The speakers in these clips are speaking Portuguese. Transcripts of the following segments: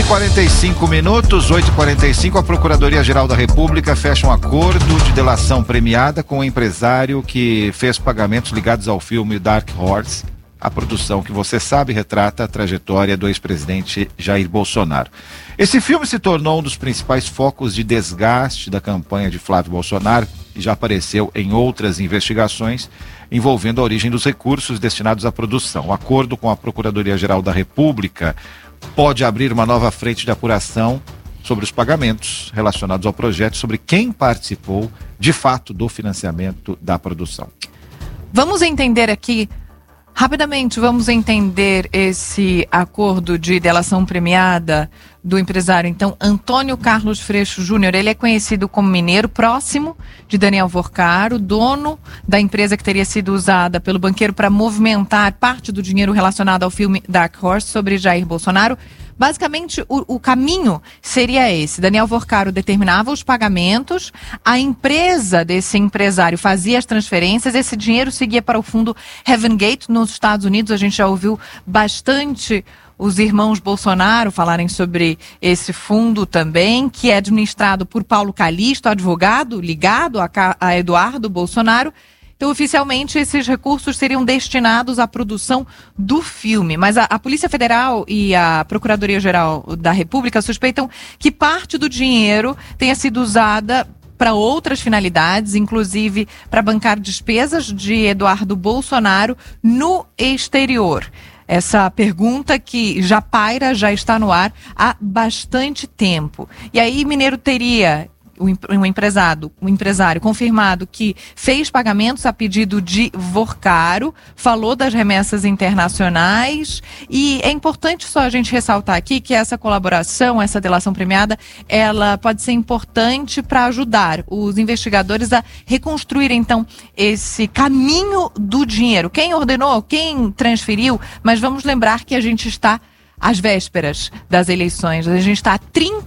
8h45, 8h45, a Procuradoria-Geral da República fecha um acordo de delação premiada com o empresário que fez pagamentos ligados ao filme Dark Horse. A produção, que você sabe, retrata a trajetória do ex-presidente Jair Bolsonaro. Esse filme se tornou um dos principais focos de desgaste da campanha de Flávio Bolsonaro e já apareceu em outras investigações envolvendo a origem dos recursos destinados à produção. O acordo com a Procuradoria-Geral da República pode abrir uma nova frente de apuração sobre os pagamentos relacionados ao projeto, sobre quem participou de fato do financiamento da produção. Vamos entender aqui, rapidamente, esse acordo de delação premiada do empresário, então, Antônio Carlos Freixo Júnior. Ele é conhecido como mineiro, próximo de Daniel Worcaro, dono da empresa que teria sido usada pelo banqueiro para movimentar parte do dinheiro relacionado ao filme Dark Horse sobre Jair Bolsonaro. Basicamente, o caminho seria esse. Daniel Worcaro determinava os pagamentos, a empresa desse empresário fazia as transferências, esse dinheiro seguia para o fundo Heaven Gate nos Estados Unidos. A gente já ouviu bastante os irmãos Bolsonaro falarem sobre esse fundo também, que é administrado por Paulo Calixto, advogado ligado a Eduardo Bolsonaro. Então, oficialmente, esses recursos seriam destinados à produção do filme. Mas a Polícia Federal e a Procuradoria-Geral da República suspeitam que parte do dinheiro tenha sido usada para outras finalidades, inclusive para bancar despesas de Eduardo Bolsonaro no exterior. Essa pergunta que já paira, já está no ar há bastante tempo. E aí, Mineiro teria um empresário confirmado que fez pagamentos a pedido de Worcaro, falou das remessas internacionais, e é importante só a gente ressaltar aqui que essa colaboração, essa delação premiada, ela pode ser importante para ajudar os investigadores a reconstruir, então, esse caminho do dinheiro. Quem ordenou, quem transferiu, mas vamos lembrar que a gente está às vésperas das eleições, a gente está a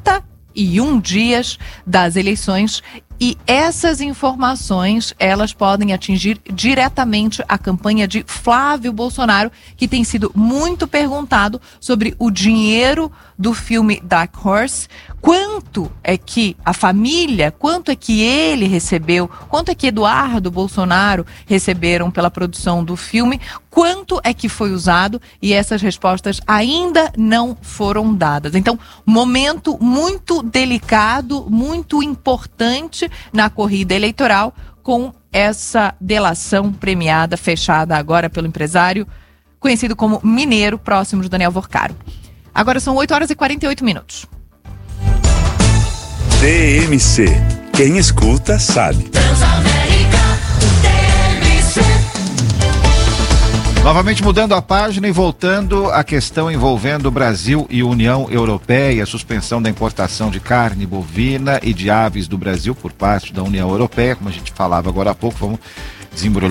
31 dias das eleições, e essas informações, elas podem atingir diretamente a campanha de Flávio Bolsonaro, que tem sido muito perguntado sobre o dinheiro do filme Dark Horse. Quanto é que a família, quanto é que ele recebeu, quanto é que Eduardo Bolsonaro receberam pela produção do filme, quanto é que foi usado, e essas respostas ainda não foram dadas. Então, momento muito delicado, muito importante na corrida eleitoral, com essa delação premiada, fechada agora pelo empresário conhecido como Mineiro, próximo de Daniel Worcaro. Agora são 8h48. DMC. Quem escuta sabe. Novamente mudando a página e voltando à questão envolvendo Brasil e União Europeia, a suspensão da importação de carne bovina e de aves do Brasil por parte da União Europeia, como a gente falava agora há pouco. Vamos desembrulhar